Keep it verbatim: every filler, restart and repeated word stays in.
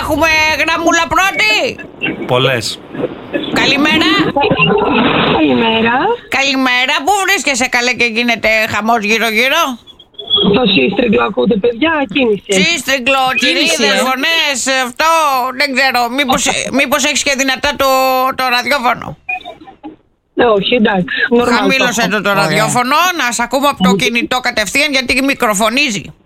Έχουμε γραμμούλα πρώτη. Πολλές. Καλημέρα. Καλημέρα. Καλημέρα. Πού βρίσκεσαι καλέ και γίνεται χαμός γύρω γύρω? Το σύστριγγλο ακούτε παιδιά, κίνηση. Σύστριγγλο, κυρίδες, φωνές, αυτό δεν ξέρω. Μήπως, μήπως έχεις και δυνατά το, το ραδιόφωνο? Ναι, όχι, εντάξει. Χαμήλωσε το, το ραδιόφωνο, να σ' ακούμε από το κινητό κατευθείαν γιατί μικροφωνίζει.